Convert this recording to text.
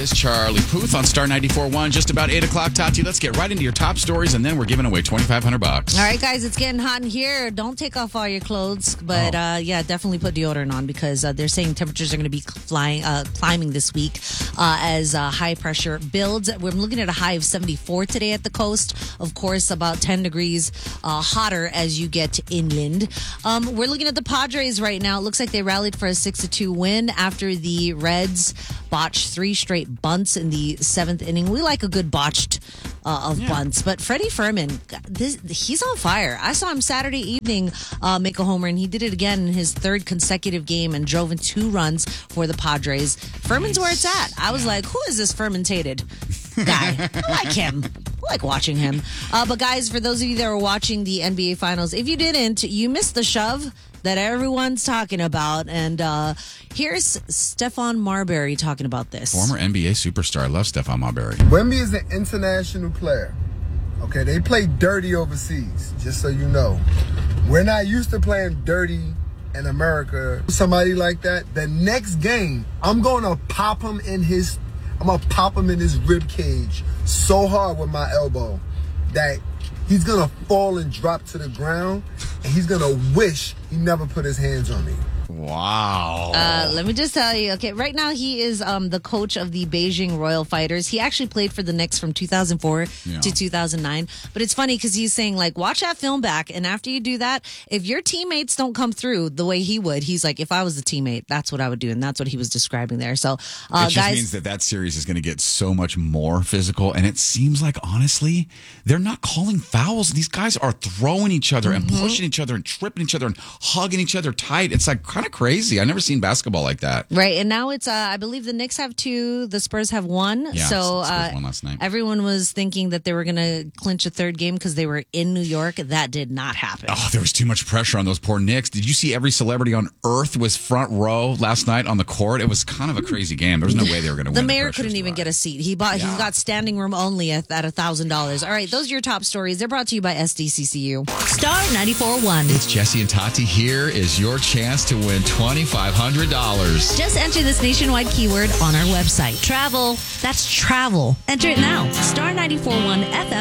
is Charlie Puth on Star 94.1, just about 8 o'clock. Tati, let's get right into your top stories, and then we're giving away $2,500. All right, guys, it's getting hot in here. Don't take off all your clothes, but definitely put deodorant on because they're saying temperatures are going to be climbing this week as high pressure builds. We're looking at a high of 74 today at the coast. Of course, about 10 degrees hotter as you get inland. We're looking at the Padres right now. It looks like they rallied for a 6-2 win after the Reds botched 3 straight bunts in the 7th inning. We like a good botched of bunts. But Freddie Fermin, he's on fire. I saw him Saturday evening make a homer, and he did it again in his 3rd consecutive game and drove in 2 runs for the Padres. Fermin's where it's at. I was like, who is this fermentated guy? I like him. I like watching him. But guys, for those of you that are watching the NBA Finals, if you didn't, you missed the shove that everyone's talking about. And here's Stephon Marbury talking about this. Former NBA superstar. I love Stephon Marbury. Wemby is an international player. Okay, they play dirty overseas, just so you know. We're not used to playing dirty in America. Somebody like that, the next game, I'm gonna pop him in his rib cage so hard with my elbow that he's gonna fall and drop to the ground, and he's gonna wish he never put his hands on me. Wow. Let me just tell you, okay, right now he is the coach of the Beijing Royal Fighters. He actually played for the Knicks from 2004 to 2009. But it's funny because he's saying, like, watch that film back, and after you do that, if your teammates don't come through the way he would, he's like, if I was the teammate, that's what I would do, and that's what he was describing there. So, it just means that series is going to get so much more physical, and it seems like, honestly, they're not calling fouls. These guys are throwing each other and pushing each other and tripping each other and hugging each other tight. It's like kind of crazy. I've never seen basketball like that. Right, and now it's, I believe the Knicks have 2, the Spurs have 1. Yeah, so Spurs won last night. Everyone was thinking that they were going to clinch a 3rd game because they were in New York. That did not happen. Oh, there was too much pressure on those poor Knicks. Did you see every celebrity on earth was front row last night on the court? It was kind of a crazy game. There was no way they were going to win. The mayor couldn't even get a seat. He got standing room only at $1,000. All right, those are your top stories. They're brought to you by SDCCU. Star 94.1. It's Jesse and Tati. Here is your chance to win $2,500. Just enter this nationwide keyword on our website. Travel. That's travel. Enter it now. Star 94.1 FM.